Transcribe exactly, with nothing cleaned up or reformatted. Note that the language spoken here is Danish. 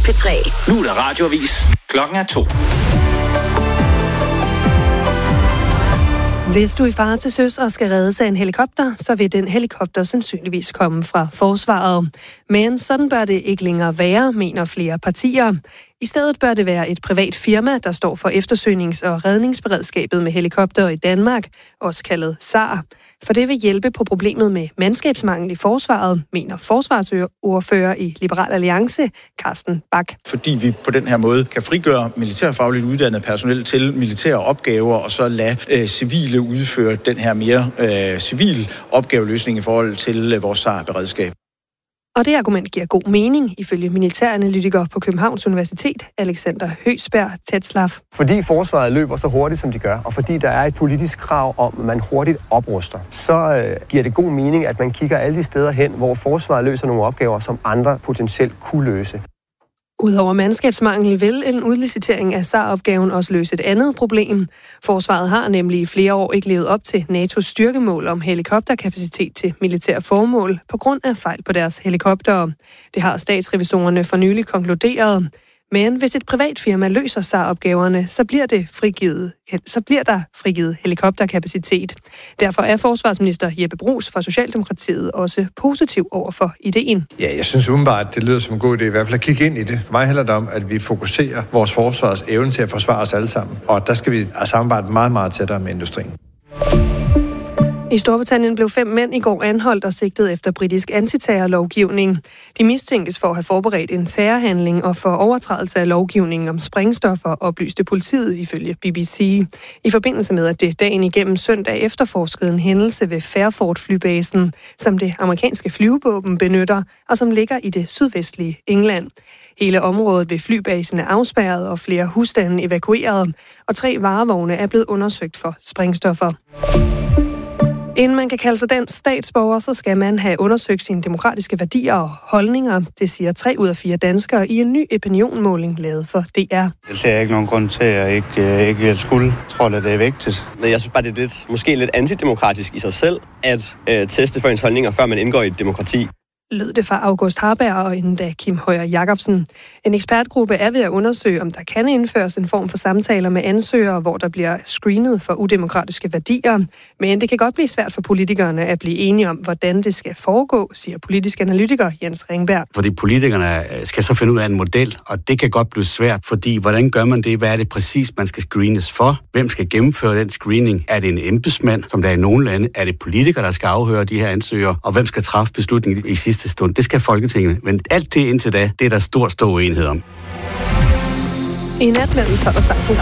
P tre. Nu er der radioavis. Klokken er to. Hvis du er i fare til søs og skal reddes af en helikopter, så vil den helikopter sandsynligvis komme fra forsvaret. Men sådan bør det ikke længere være, mener flere partier. I stedet bør det være et privat firma, der står for eftersøgnings- og redningsberedskabet med helikopter i Danmark, også kaldet S A R. For det vil hjælpe på problemet med mandskabsmangel i forsvaret, mener forsvarsordfører i Liberal Alliance, Carsten Bach. Fordi vi på den her måde kan frigøre militærfagligt uddannet personel til militære opgaver, og så lade øh, civile udføre den her mere øh, civil opgaveløsning i forhold til øh, vores S A R-beredskab. Og det argument giver god mening, ifølge militæranalytiker på Københavns Universitet, Alexander Høgsberg Tetzlaff. Fordi forsvaret løber så hurtigt, som de gør, og fordi der er et politisk krav om, at man hurtigt opruster, så øh, giver det god mening, at man kigger alle de steder hen, hvor forsvaret løser nogle opgaver, som andre potentielt kunne løse. Udover mandskabsmangel vil en udlicitering af S A R-opgaven også løse et andet problem. Forsvaret har nemlig i flere år ikke levet op til NATO's styrkemål om helikopterkapacitet til militære formål på grund af fejl på deres helikoptere. Det har statsrevisorerne for nylig konkluderet. Men hvis et privat firma løser S A R-opgaverne, så bliver, det frigivet, så bliver der frigivet helikopterkapacitet. Derfor er forsvarsminister Jeppe Bruus fra Socialdemokratiet også positiv over for ideen. Ja, jeg synes umiddelbart, at det lyder som en god idé, i hvert fald at kigge ind i det. For mig handler det om, at vi fokuserer vores forsvars evne til at forsvare os alle sammen. Og der skal vi samarbejde meget, meget tættere med industrien. I Storbritannien blev fem mænd i går anholdt og sigtet efter britisk antiterrorlovgivning. De mistænkes for at have forberedt en terrorhandling og for overtrædelse af lovgivningen om sprængstoffer, oplyste politiet ifølge B B C. I forbindelse med, at det dagen igennem søndag efterforskede en hændelse ved Fairford-flybasen, som det amerikanske flyvevåben benytter, og som ligger i det sydvestlige England. Hele området ved flybasen er afspærret og flere husstande evakueret, og tre varevogne er blevet undersøgt for sprængstoffer. Inden man kan kalde sig dansk statsborger, så skal man have undersøgt sine demokratiske værdier og holdninger. Det siger tre ud af fire danskere i en ny opinionmåling lavet for D R. Det ser jeg ikke nogen grund til, at jeg ikke, ikke skulle. Jeg tror, at det er vigtigt. Jeg synes bare, det er lidt, måske lidt antidemokratisk i sig selv, at øh, teste for ens holdninger, før man indgår i et demokrati. Lød det fra August Harberg og endda Kim Højer Jacobsen. En ekspertgruppe er ved at undersøge, om der kan indføres en form for samtaler med ansøgere, hvor der bliver screenet for udemokratiske værdier. Men det kan godt blive svært for politikerne at blive enige om, hvordan det skal foregå, siger politisk analytiker Jens Ringberg. Fordi politikerne skal så finde ud af en model, og det kan godt blive svært, fordi hvordan gør man det? Hvad er det præcis, man skal screenes for? Hvem skal gennemføre den screening? Er det en embedsmand, som der er i nogle lande? Er det politikere, der skal afhøre de her ansøgere? Og hvem skal træffe beslutningen i sidste stund? Det skal Folketinget. Men alt det indtil da, det er der stor, stor uenighed om. I nat mellem tolv og seksten